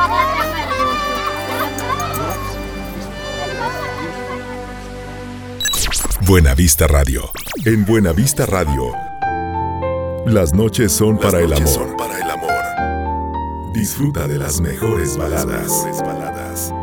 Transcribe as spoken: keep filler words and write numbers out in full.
Buenavista Radio. En Buenavista Radio, las noches son las para noches el amor. Son para el amor. Disfruta de las mejores baladas.